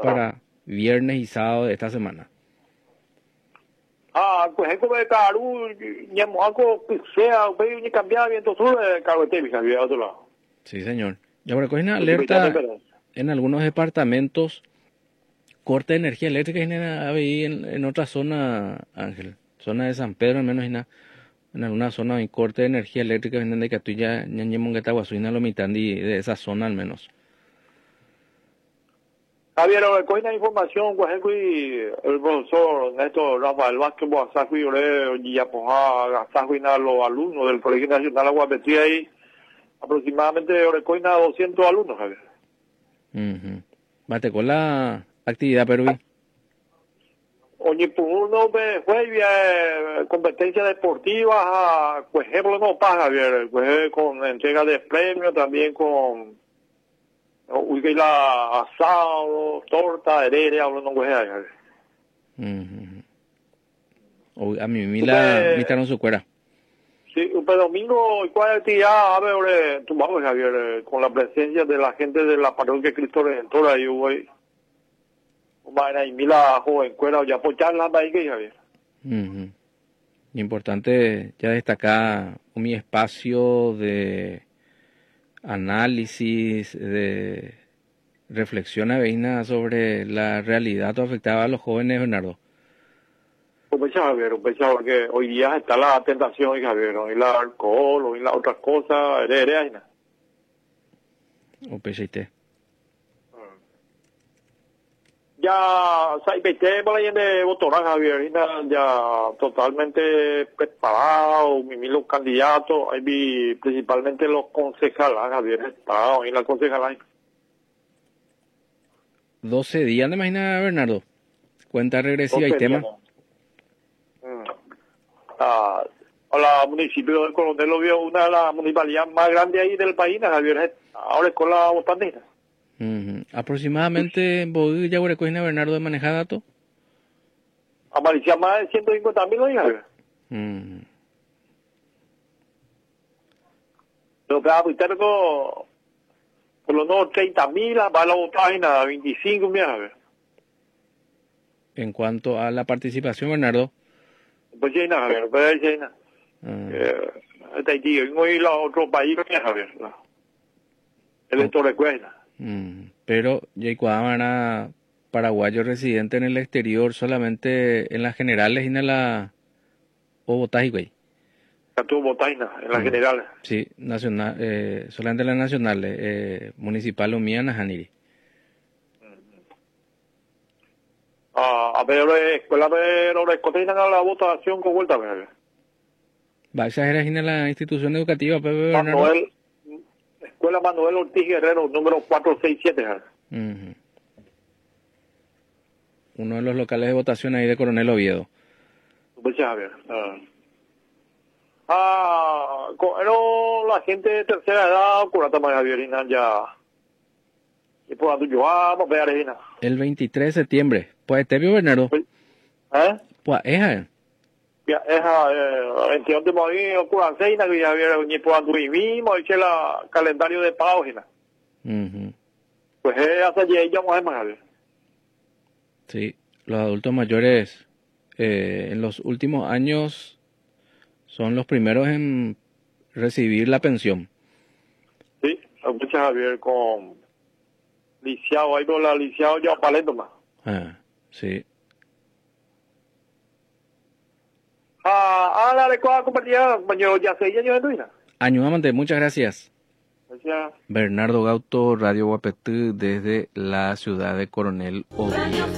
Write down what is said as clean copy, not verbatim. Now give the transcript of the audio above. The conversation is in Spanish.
para viernes y sábado de esta semana. Pues es como de Caru, ñamo algo que sea, ve ni cambiar bien todo de Caruete, mi había otro lado. Sí, señor. Y ahora cogen alerta en algunos departamentos, corte de energía eléctrica en otra zona, Ángel. Zona de San Pedro, al menos en alguna zona hay corte de energía eléctrica, de que tú ya ñañemonguetaguasuina lo mitad de esa zona al menos. Javier, con la información, pues el profesor Néstor Rafael Vázquez Boazaco y Oreo, Gillapoja, Gazajo y los alumnos del Colegio Nacional Aguapetí ahí, aproximadamente Orecoina 200 alumnos, Javier. Bate con la actividad Perú. Oye, por uno fue competencias deportivas, pues ejemplo no pasa, Javier, pues con entrega de premios, también con la asado, torta, herere, hablando con Javier. A mí me invitaron su cuera. Sí, pero domingo, ¿cuál actividad? A ver, tú vamos, Javier, con la presencia de la gente de la parroquia Cristo Redentor, ahí voy. Y mira, joven, cuera, ya por charla, ahí que Javier. Importante ya destacar mi espacio de análisis, de reflexión aveina sobre la realidad afectada a los jóvenes, Bernardo. Javier, porque hoy día está la tentación, Javier, hoy la alcohol, hoy la otras cosas, ya, por ahí de Botorán, Javier, ya totalmente preparado, los candidatos, ahí vi principalmente los concejales, Javier, está hoy la concejala. 12 días, ¿te imaginas, Bernardo? Cuenta regresiva y tema. La municipio del Coronel lo vio una de las municipalidades más grandes ahí del país, Javier, ahora es con la botandina. Aproximadamente, ¿vos ya recogiste, Bernardo, de manejar datos? Aparecía más de 150.000, Javier. Lo que va por los nuevos 30.000, va a la botandina, 25.000, Javier. En cuanto a la participación, Bernardo. Pues sí, Javier, pues sí, Tahití, vengo a ir a otro país, Javier. El elector de Cuena. Pero Yaicuadamara, paraguayo residente en el exterior, solamente en las generales y en la o votaje, güey. Tú votaina en las generales. Sí, nacional, solamente en las nacionales, municipal o mía, Najaniri. A ver, escuela, pero recotinan a la votación con vuelta, Javier. Va a exagerar en la institución educativa, Pepe Manuel, Escuela Manuel Ortiz Guerrero, número 467, Javier. Uno de los locales de votación ahí de Coronel Oviedo. Pues Javier. Pero la gente de tercera edad, curata más Javierina, ya. Y por tanto, yo vamos a ver Argentina. El 23 de septiembre. Pues te vio, Bernardo. Pues esa. Ya, esa, 21 de mayo, ocurran seis, que ya había ni por tanto, y mismo, eché la calendario de página. Pues hasta ya vamos a ver, Javier. Sí, los adultos mayores en los últimos años son los primeros en recibir la pensión. Sí, muchas Javier con lisiado, ahí con la lisiado ya palento más. Sí. La recuerda compañía, compañero, ya 6 años de tu vida. Ayúdame, muchas gracias. Gracias. Bernardo Gauto, Radio Guapetí, desde la ciudad de Coronel Oviedo.